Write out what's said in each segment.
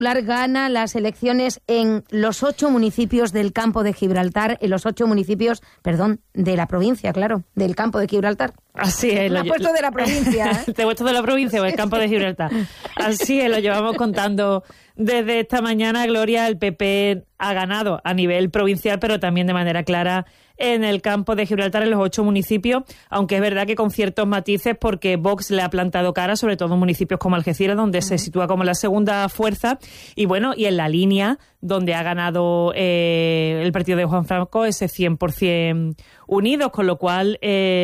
Popular gana las elecciones en los 8 municipios del Campo de Gibraltar, en los 8 municipios, de la provincia, claro, del Campo de Gibraltar. Así es. Me ha puesto de la provincia, ¿eh? Te he puesto de la provincia o el Campo de Gibraltar. Así es, lo llevamos contando desde esta mañana. Gloria, el PP ha ganado a nivel provincial, pero también de manera clara en el Campo de Gibraltar, en los 8 municipios, aunque es verdad que con ciertos matices, porque Vox le ha plantado cara, sobre todo en municipios como Algeciras, donde se sitúa como la segunda fuerza, y bueno, y en la línea donde ha ganado el partido de Juan Franco, ese 100% unidos, con lo cual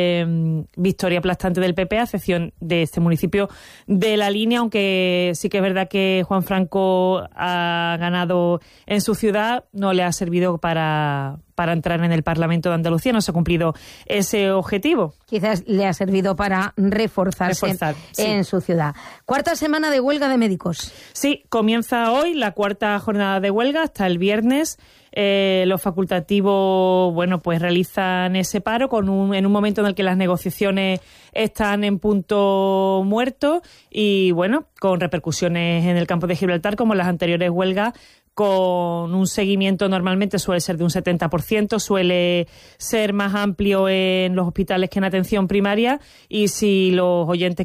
victoria aplastante del PP, a excepción de este municipio de la línea, aunque sí que es verdad que Juan Franco ha ganado en su ciudad, no le ha servido para entrar en el Parlamento de Andalucía, no se ha cumplido ese objetivo. Quizás le ha servido para reforzarse en su ciudad. Cuarta semana de huelga de médicos. Sí, comienza hoy la cuarta jornada de huelga hasta el viernes. Los facultativos, pues realizan ese paro en un momento en el que las negociaciones están en punto muerto y, con repercusiones en el Campo de Gibraltar como las anteriores huelgas, con un seguimiento normalmente suele ser de un 70%, suele ser más amplio en los hospitales que en atención primaria, y si los oyentes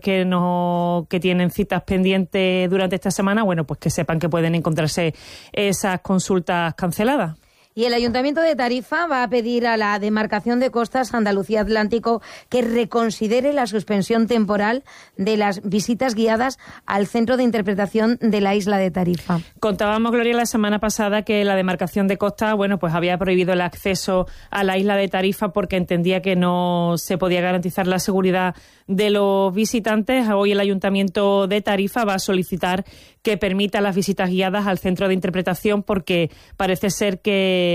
que tienen citas pendientes durante esta semana, pues que sepan que pueden encontrarse esas consultas canceladas. Y el Ayuntamiento de Tarifa va a pedir a la Demarcación de Costas Andalucía Atlántico que reconsidere la suspensión temporal de las visitas guiadas al centro de interpretación de la isla de Tarifa. Contábamos, Gloria, la semana pasada que la Demarcación de Costas, había prohibido el acceso a la isla de Tarifa porque entendía que no se podía garantizar la seguridad de los visitantes. Hoy el Ayuntamiento de Tarifa va a solicitar que permita las visitas guiadas al centro de interpretación, porque parece ser que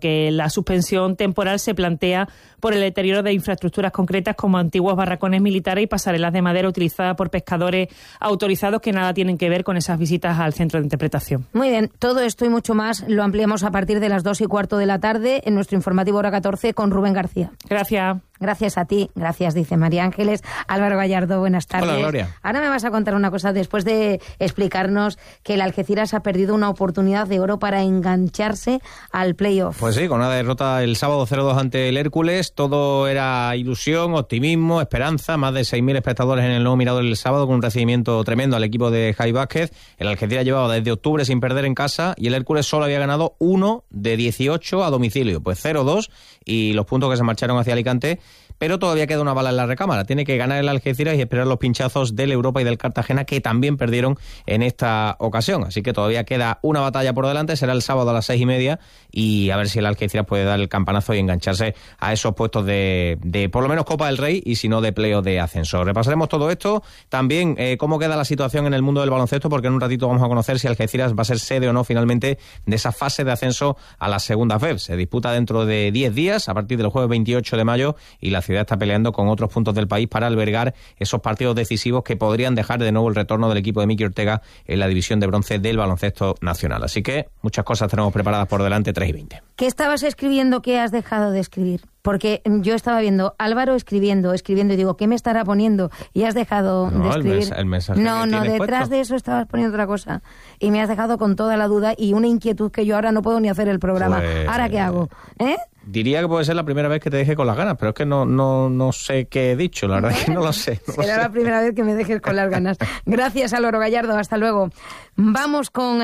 la suspensión temporal se plantea por el deterioro de infraestructuras concretas como antiguos barracones militares y pasarelas de madera utilizadas por pescadores autorizados, que nada tienen que ver con esas visitas al centro de interpretación. Muy bien, todo esto y mucho más lo ampliamos a partir de las 2:15 de la tarde en nuestro informativo Hora 14 con Rubén García. Gracias. Gracias a ti, gracias, dice María Ángeles. Álvaro Gallardo, buenas tardes. Hola, Gloria. Ahora me vas a contar una cosa, después de explicarnos que el Algeciras ha perdido una oportunidad de oro para engancharse al playoff. Pues sí, con una derrota el sábado 0-2 ante el Hércules, todo era ilusión, optimismo, esperanza, más de 6.000 espectadores en el nuevo Mirador el sábado, con un recibimiento tremendo al equipo de Javi Vázquez. El Algeciras llevaba desde octubre sin perder en casa y el Hércules solo había ganado 1 de 18 a domicilio, pues 0-2, y los puntos que se marcharon hacia Alicante. Pero todavía queda una bala en la recámara. Tiene que ganar el Algeciras y esperar los pinchazos del Europa y del Cartagena, que también perdieron en esta ocasión. Así que todavía queda una batalla por delante. Será el sábado a las 6:30 y a ver si el Algeciras puede dar el campanazo y engancharse a esos puestos de por lo menos Copa del Rey y si no de playoff de ascenso. Repasaremos todo esto. También cómo queda la situación en el mundo del baloncesto, porque en un ratito vamos a conocer si Algeciras va a ser sede o no finalmente de esa fase de ascenso a la segunda FEB. Se disputa dentro de 10 días, a partir del jueves 28 de mayo, y la ciudad está peleando con otros puntos del país para albergar esos partidos decisivos que podrían dejar de nuevo el retorno del equipo de Miki Ortega en la división de bronce del baloncesto nacional. Así que muchas cosas tenemos preparadas por delante, 3:20. ¿Qué estabas escribiendo que has dejado de escribir? Porque yo estaba viendo Álvaro escribiendo y digo, ¿qué me estará poniendo? Y has dejado de escribir. El mensaje no, detrás puesto de eso estabas poniendo otra cosa. Y me has dejado con toda la duda y una inquietud que yo ahora no puedo ni hacer el programa. Pues, ¿ahora qué hago? Diría que puede ser la primera vez que te deje con las ganas, pero es que no sé qué he dicho, la verdad es que no lo sé. Será la primera vez que me dejes con las ganas. Gracias, Álvaro Gallardo, hasta luego. Vamos con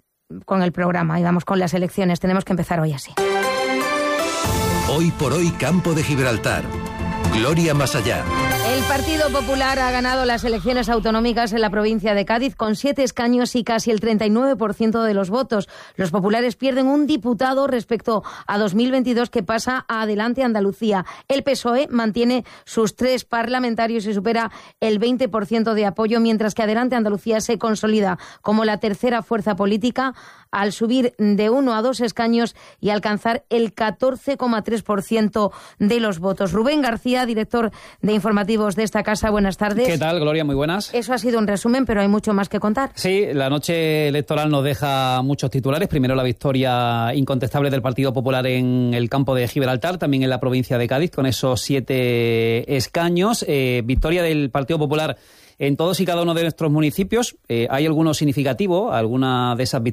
el programa y vamos con las elecciones. Tenemos que empezar hoy así. Hoy por hoy, Campo de Gibraltar. Gloria más allá. El Partido Popular ha ganado las elecciones autonómicas en la provincia de Cádiz con 7 escaños y casi el 39% de los votos. Los populares pierden un diputado respecto a 2022, que pasa a Adelante Andalucía. El PSOE mantiene sus 3 parlamentarios y supera el 20% de apoyo, mientras que Adelante Andalucía se consolida como la tercera fuerza política al subir de 1 a 2 escaños y alcanzar el 14,3% de los votos. Rubén García, director de informativos de esta casa, buenas tardes. ¿Qué tal, Gloria? Muy buenas. Eso ha sido un resumen, pero hay mucho más que contar. Sí, la noche electoral nos deja muchos titulares. Primero, la victoria incontestable del Partido Popular en el Campo de Gibraltar, también en la provincia de Cádiz, con esos 7 escaños. Victoria del Partido Popular En todos y cada uno de nuestros municipios hay alguno significativo, alguna de esas victorias